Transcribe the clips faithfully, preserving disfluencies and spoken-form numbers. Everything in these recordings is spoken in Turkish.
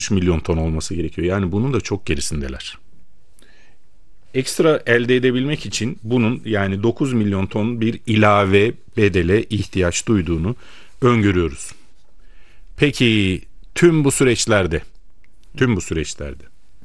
üç milyon ton olması gerekiyor. Yani bunun da çok gerisindeler. Ekstra elde edebilmek için bunun yani dokuz milyon ton bir ilave bedele ihtiyaç duyduğunu öngörüyoruz. Peki tüm bu süreçlerde, tüm bu süreçlerde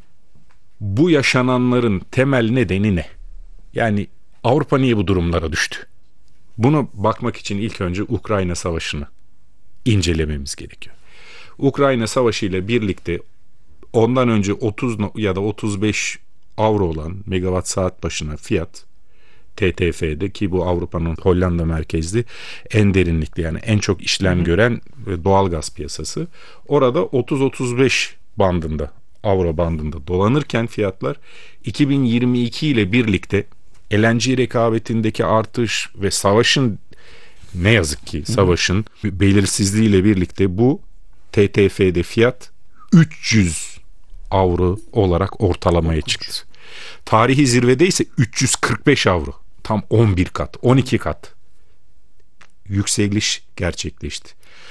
bu yaşananların temel nedeni ne? Yani Avrupa niye bu durumlara düştü? Buna bakmak için ilk önce Ukrayna Savaşı'nı incelememiz gerekiyor. Ukrayna Savaşı ile birlikte ondan önce otuz ya da otuz beş avro olan megawatt saat başına fiyat T T F'de, ki bu Avrupa'nın Hollanda merkezli en derinlikli yani en çok işlem hı hı. gören doğal gaz piyasası. Orada otuz otuz beş bandında, avro bandında dolanırken fiyatlar iki bin yirmi iki ile birlikte L N G rekabetindeki artış ve savaşın, ne yazık ki savaşın hı hı. belirsizliğiyle birlikte bu T T F'de fiyat üç yüz avro olarak ortalamaya çıktı. Tarihi zirvede ise üç yüz kırk beş avro. Tam on bir kat, on iki kat yükseliş gerçekleşti.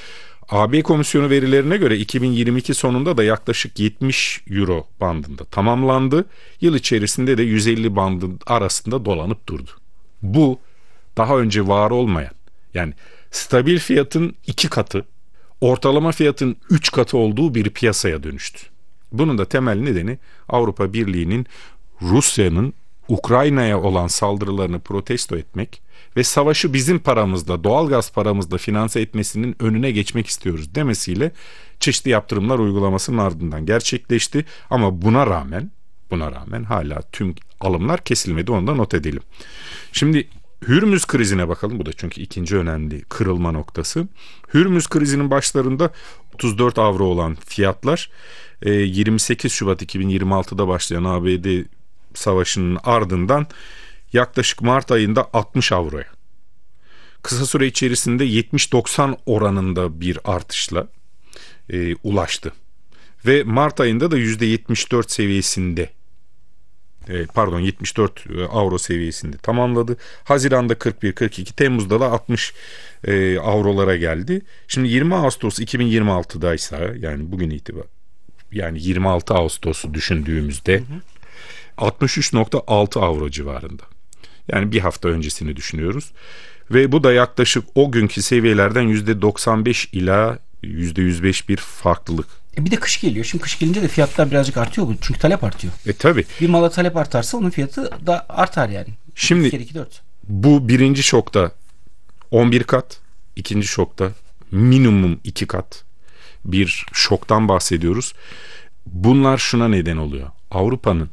A B Komisyonu verilerine göre iki bin yirmi iki sonunda da yaklaşık yetmiş euro bandında tamamlandı. Yıl içerisinde de yüz elli bandı arasında dolanıp durdu. Bu daha önce var olmayan, yani stabil fiyatın iki katı, ortalama fiyatın üç katı olduğu bir piyasaya dönüştü. Bunun da temel nedeni Avrupa Birliği'nin Rusya'nın Ukrayna'ya olan saldırılarını protesto etmek ve savaşı bizim paramızla, doğalgaz paramızla finanse etmesinin önüne geçmek istiyoruz demesiyle çeşitli yaptırımlar uygulamasının ardından gerçekleşti. Ama buna rağmen, buna rağmen hala tüm alımlar kesilmedi, onu da not edelim. Şimdi Hürmüz krizine bakalım. Bu da çünkü ikinci önemli kırılma noktası. Hürmüz krizinin başlarında otuz dört avro olan fiyatlar yirmi sekiz Şubat iki bin yirmi altıda başlayan A B D savaşının ardından yaklaşık Mart ayında altmış avroya, kısa süre içerisinde yetmiş doksan oranında bir artışla e, ulaştı. Ve Mart ayında da yüzde yetmiş dört seviyesinde e, pardon yetmiş dört avro seviyesinde tamamladı. Haziran'da kırk bir kırk iki, Temmuz'da da altmış e, avrolara geldi. Şimdi yirmi Ağustos iki bin yirmi altıdaysa, yani bugün itibariyle, yani yirmi altı Ağustos'u düşündüğümüzde hı hı. altmış üç nokta altı avro civarında. Yani bir hafta öncesini düşünüyoruz. Ve bu da yaklaşık o günkü seviyelerden yüzde doksan beş ila yüzde yüz beş bir farklılık. E bir de kış geliyor. Şimdi kış gelince de fiyatlar birazcık artıyor. Çünkü talep artıyor. E tabi. Bir mala talep artarsa onun fiyatı da artar yani. Şimdi iki, iki, dört. Bu birinci şokta on bir kat, ikinci şokta minimum iki kat bir şoktan bahsediyoruz. Bunlar şuna neden oluyor. Avrupa'nın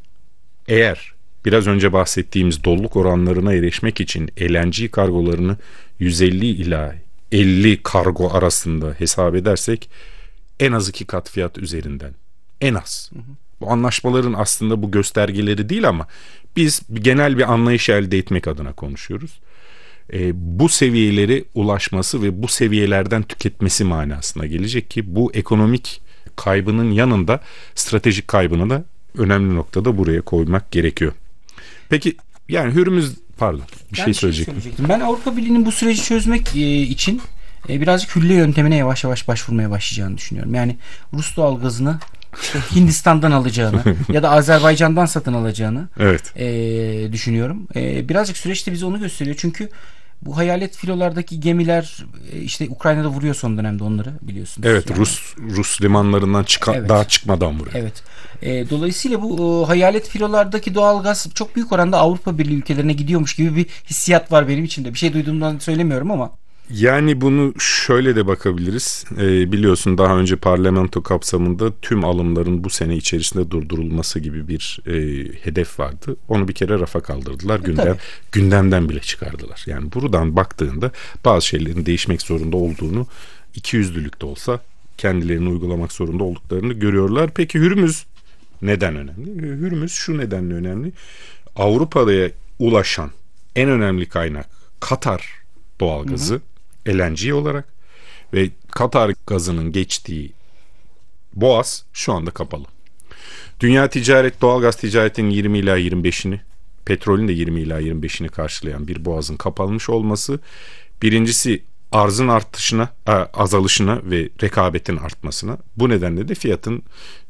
eğer biraz önce bahsettiğimiz doluluk oranlarına erişmek için L N G kargolarını yüz elli ila elli kargo arasında hesap edersek en az iki kat fiyat üzerinden. En az. Hı hı. Bu anlaşmaların aslında bu göstergeleri değil ama biz genel bir anlayış elde etmek adına konuşuyoruz. E, bu seviyeleri ulaşması ve bu seviyelerden tüketmesi manasına gelecek ki bu ekonomik kaybının yanında stratejik kaybını da önemli noktada buraya koymak gerekiyor. Peki yani Hürmüz, pardon bir ben şey söyleyecektim. Şey ben Avrupa Birliği'nin bu süreci çözmek e, için e, birazcık hülle yöntemine yavaş yavaş başvurmaya başlayacağını düşünüyorum. Yani Rus doğalgazını işte Hindistan'dan alacağını ya da Azerbaycan'dan satın alacağını evet. e, düşünüyorum. E, birazcık süreçte bize onu gösteriyor. Çünkü bu hayalet filolardaki gemiler işte Ukrayna'da vuruyor son dönemde, onları biliyorsunuz. Evet, yani. Rus Rus limanlarından çıka, evet. daha çıkmadan vuruyor. Evet. E, dolayısıyla bu e, hayalet filolardaki doğalgaz çok büyük oranda Avrupa Birliği ülkelerine gidiyormuş gibi bir hissiyat var benim içimde. Bir şey duyduğumdan söylemiyorum ama. Yani bunu şöyle de bakabiliriz. Ee, biliyorsun daha önce parlamento kapsamında tüm alımların bu sene içerisinde durdurulması gibi bir e, hedef vardı. Onu bir kere rafa kaldırdılar. E, Gündem, gündemden bile çıkardılar. Yani buradan baktığında bazı şeylerin değişmek zorunda olduğunu, ikiyüzlülük de olsa kendilerini uygulamak zorunda olduklarını görüyorlar. Peki Hürmüz neden önemli? Hürmüz şu nedenle önemli. Avrupa'ya ulaşan en önemli kaynak Katar doğalgazı. Hı hı. L N G olarak ve Katar gazının geçtiği boğaz şu anda kapalı. Dünya ticaret, doğalgaz ticaretinin yirmi ila yirmi beşini, petrolün de yirmi ila yirmi beşini karşılayan bir boğazın kapanmış olması, birincisi arzın artışına, azalışına ve rekabetin artmasına, bu nedenle de fiyatın